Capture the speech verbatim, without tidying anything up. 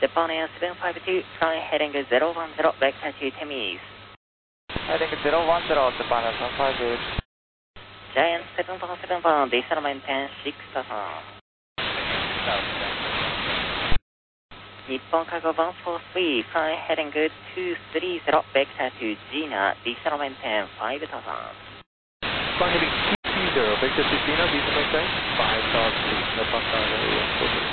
Japan Air seven five two, flying heading zero one zero, vector to Temis. Heading zero one zero, Japan Air seven five two. Giant seven one seven one, deceleration ten six thousand. Nippon Cargo one four three, flying heading two three zero, vector to Gina, deceleration ten five thousand. Flying heading two three zero, vector to Gina, deceleration ten five thousand. Japan Cargo one four three.